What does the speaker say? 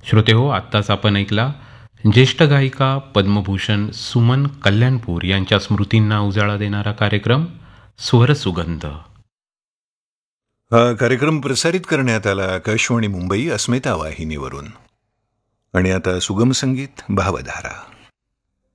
श्रोते हो, आत्ताच आपण ऐकला ज्येष्ठ गायिका पद्मभूषण सुमन कल्याणपूर यांच्या स्मृतींना उजाळा देणारा कार्यक्रम स्वरसुगंध. हा कार्यक्रम प्रसारित करण्यात आला आकाशवाणी मुंबई अस्मिता वाहिनीवरून. आणि आता सुगम संगीत भावधारा.